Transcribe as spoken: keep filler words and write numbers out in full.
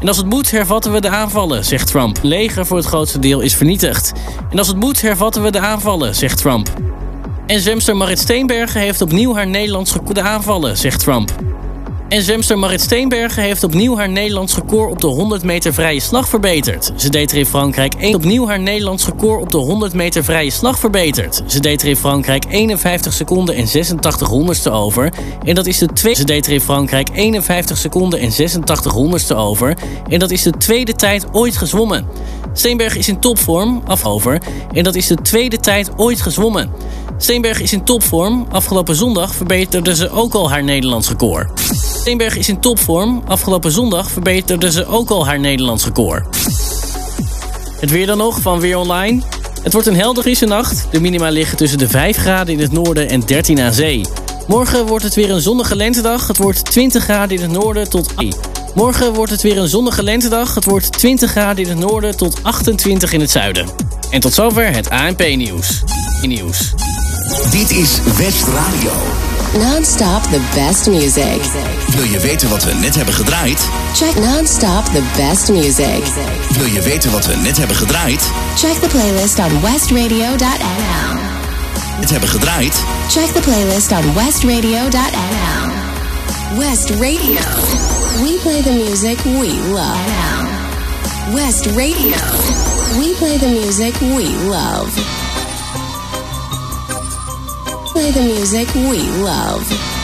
En als het moet hervatten we de aanvallen, zegt Trump. Het leger voor het grootste deel is vernietigd. En als het moet hervatten we de aanvallen, zegt Trump. En zwemster Marit Steenbergen heeft opnieuw haar Nederlands record de aanvallen, zegt Trump. En zwemster Marit Steenbergen heeft opnieuw haar Nederlands record op de honderd meter vrije slag verbeterd. Ze deed er in Frankrijk één opnieuw haar Nederlands record op de honderd meter vrije slag verbeterd. Ze deed er in Frankrijk eenenvijftig seconden en zesentachtig honderdste over. En dat is de tweede. Ze deed er in Frankrijk eenenvijftig seconden en zesentachtig honderdste over. En dat is de tweede tijd ooit gezwommen. Steenbergen is in topvorm af over. En dat is de tweede tijd ooit gezwommen. Steenbergen is in topvorm. Afgelopen zondag verbeterde ze ook al haar Nederlands record. Steenbergen is in topvorm. Afgelopen zondag verbeterde ze ook al haar Nederlands record. Het weer dan nog van Weer Online. Het wordt een helder frisse nacht. De minima liggen tussen de vijf graden in het noorden en dertien aan zee. Morgen wordt het weer een zonnige lentedag. Het wordt twintig graden in het noorden tot... Morgen wordt het weer een zonnige lentedag. Het wordt twintig graden in het noorden tot achtentwintig in het zuiden. En tot zover het A N P-nieuws. Nieuws. Dit is West Radio. Non-stop the best music. Wil je weten wat we net hebben gedraaid? Check non-stop the best music. Wil je weten wat we net hebben gedraaid? Check the playlist on westradio dot n l. Net hebben gedraaid? Check the playlist on westradio dot n l. West Radio. We play the music we love. West Radio. We play the music we love. Play the music we love.